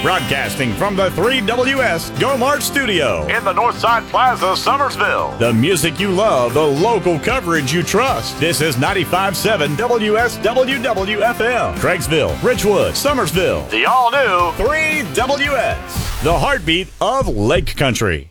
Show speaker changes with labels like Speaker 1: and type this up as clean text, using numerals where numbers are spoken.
Speaker 1: Broadcasting from the 3WS Go Mart Studio in the Northside Plaza, Summersville. The music you love, the local coverage you trust. This is 95.7 WSWW-FM. Craigsville, Richwood, Summersville. The all-new 3WS. The heartbeat of Lake Country.